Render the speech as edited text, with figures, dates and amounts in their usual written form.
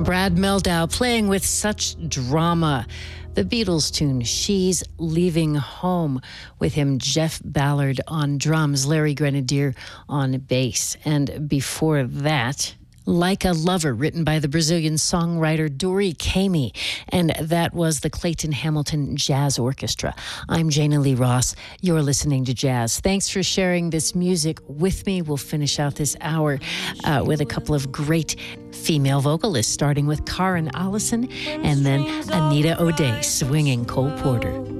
Brad Meldau playing with such drama. The Beatles tune, She's Leaving Home, with him, Jeff Ballard on drums, Larry Grenadier on bass. And before that, Like a Lover, written by the Brazilian songwriter Dori Caymmi, and that was the Clayton Hamilton Jazz Orchestra. I'm Jana Lee Ross. You're listening to Jazz. Thanks for sharing this music with me. We'll finish out this hour with a couple of great female vocalists, starting with Karen Allison and then Anita O'Day swinging Cole Porter.